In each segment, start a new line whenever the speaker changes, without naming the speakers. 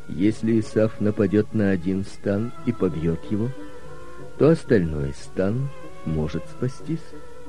Если Исав нападет на один стан и побьет его, то остальной стан может спастись.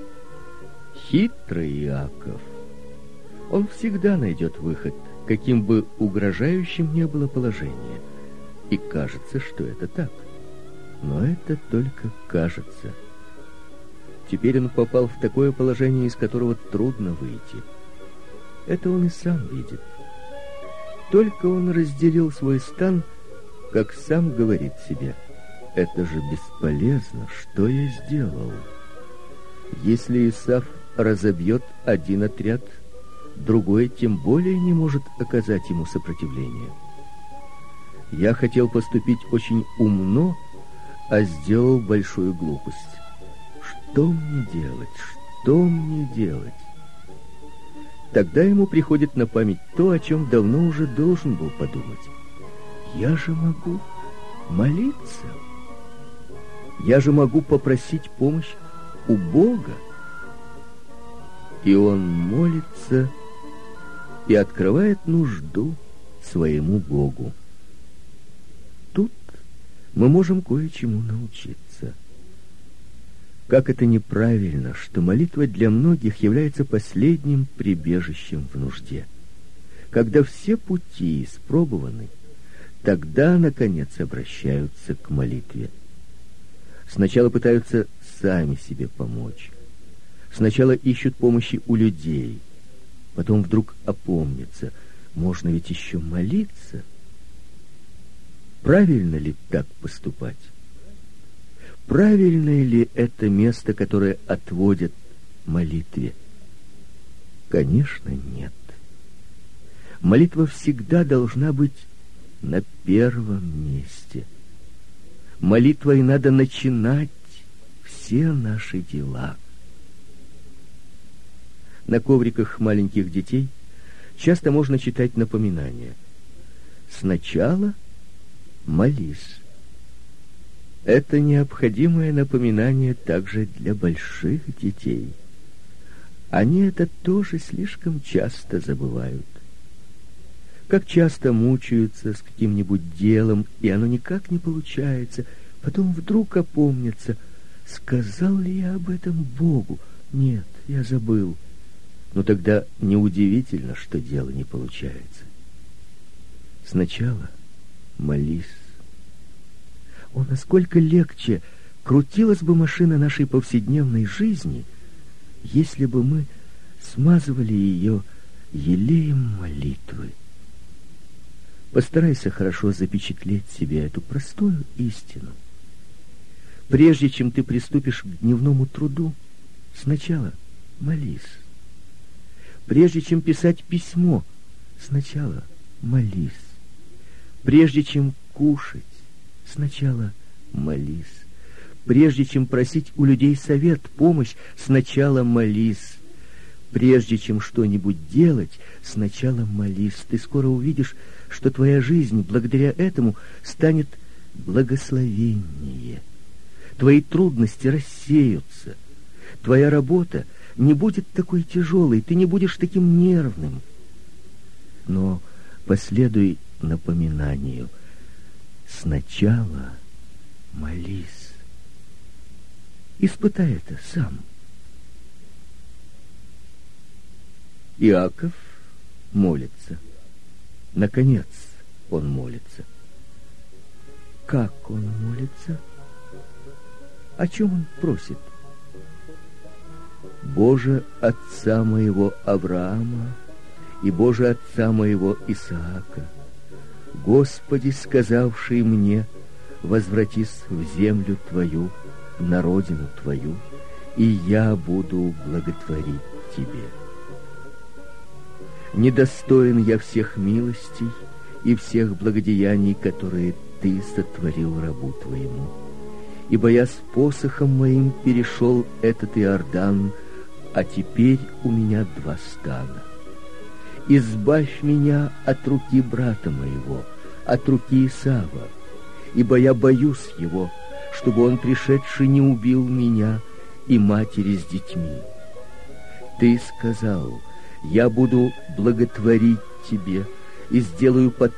Хитрый Иаков. Он всегда найдет выход, каким бы угрожающим ни было положение. И кажется, что это так. Но это только кажется. Теперь он попал в такое положение, из которого трудно выйти. Это он и сам видит. Только он разделил свой стан, как сам говорит себе: это же бесполезно, что я сделал? Если Исав разобьет один отряд, другой тем более не может оказать ему сопротивление. Я хотел поступить очень умно, а сделал большую глупость. Что мне делать? Что мне делать? Тогда ему приходит на память то, о чем давно уже должен был подумать. Я же могу молиться. Я же могу попросить помощь у Бога. И он молится и открывает нужду своему Богу. Тут мы можем кое-чему научиться. Как это неправильно, что молитва для многих является последним прибежищем в нужде. Когда все пути испробованы, тогда, наконец, обращаются к молитве. Сначала пытаются сами себе помочь. Сначала ищут помощи у людей. Потом вдруг опомнятся: можно ведь еще молиться. Правильно ли так поступать? Правильное ли это место, которое отводят молитве? Конечно, нет. Молитва всегда должна быть на первом месте. Молитвой надо начинать все наши дела. На ковриках маленьких детей часто можно читать напоминания: сначала молись. Это необходимое напоминание также для больших детей. Они это тоже слишком часто забывают. Как часто мучаются с каким-нибудь делом, и оно никак не получается. Потом вдруг опомнятся: сказал ли я об этом Богу? Нет, я забыл. Но тогда неудивительно, что дело не получается. Сначала молись. О, насколько легче крутилась бы машина нашей повседневной жизни, если бы мы смазывали ее елеем молитвы. Постарайся хорошо запечатлеть себе эту простую истину. Прежде чем ты приступишь к дневному труду, сначала молись. Прежде чем писать письмо, сначала молись. Прежде чем кушать, сначала молись. Прежде чем просить у людей совет, помощь, сначала молись. Прежде чем что-нибудь делать, сначала молись. Ты скоро увидишь, что твоя жизнь благодаря этому станет благословеннее. Твои трудности рассеются. Твоя работа не будет такой тяжелой, ты не будешь таким нервным. Но последуй напоминанию: сначала молись. Испытай это сам. Иаков молится. Наконец он молится. Как он молится? О чем он просит? Боже, отца моего Авраама и Боже, отца моего Исаака, Господи, сказавший мне: возвратись в землю Твою, на родину Твою, и я буду благотворить Тебе. Недостоин я всех милостей и всех благодеяний, которые Ты сотворил рабу Твоему. Ибо я с посохом моим перешел этот Иордан, а теперь у меня 2 стана. Избавь меня от руки брата моего, от руки Исава, ибо я боюсь его, чтобы он, пришедший, не убил меня и матери с детьми. Ты сказал: я буду благотворить тебе и сделаю потом